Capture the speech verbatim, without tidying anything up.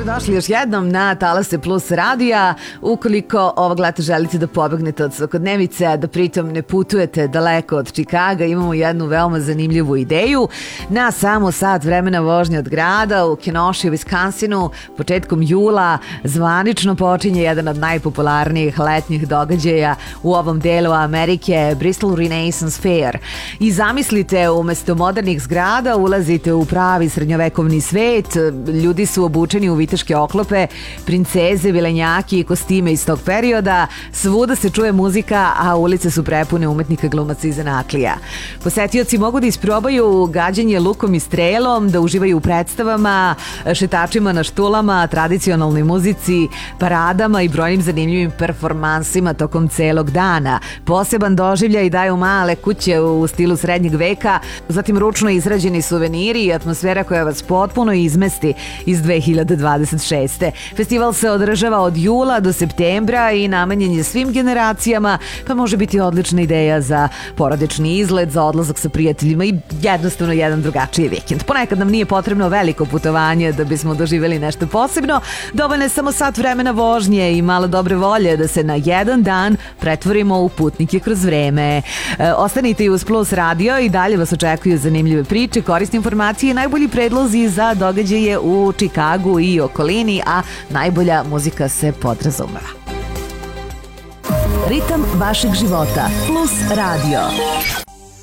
Dobrodošli još jednom na Talase Plus radija. Ukoliko ovog leta želite da pobegnete od svakodnevice, a da pritom ne putujete daleko od Čikaga, imamo jednu veoma zanimljivu ideju. Na samo sat vremena vožnje od grada u Kenosha, Wisconsinu, početkom jula zvanično počinje jedan od najpopularnijih letnjih događaja u ovom delu Amerike, Bristol Renaissance Fair. I zamislite, umesto modernih zgrada ulazite u pravi srednjovekovni svet. Ljudi su obučeni u viteške oklope, princeze, vilenjaki i kostime iz tog perioda. Svuda se čuje muzika, a ulice su prepune umetnika, glumaca i zanatlija. Posetioci mogu da isprobaju gađanje lukom i strelom, da uživaju u predstavama, šetačima na štulama, tradicionalnoj muzici, paradama i brojnim zanimljivim performansima tokom celog dana. Poseban doživljaj daju male kuće u stilu srednjeg veka, zatim ručno izrađeni suveniri i atmosfera koja vas potpuno izmesti iz dve hiljade dvadeset šeste. Festival se održava od jula do septembra i namenjen je svim generacijama, pa može biti odlična ideja za porodični izlet, za odlazak sa prijateljima i jednostavno jedan drugačiji vikend. Ponekad nam nije potrebno veliko putovanje da bismo doživjeli nešto posebno. Dovoljno je samo sat vremena vožnje i malo dobre volje da se na jedan dan pretvorimo u putnike kroz vreme. E, ostanite i uz Plus radio i dalje vas očekuju zanimljive priče, korisne informacije i najbolji predlozi za događaje u Čikagu i okolini, a najbolja muzika se podrazumeva. Ritam vašeg života. Plus radio.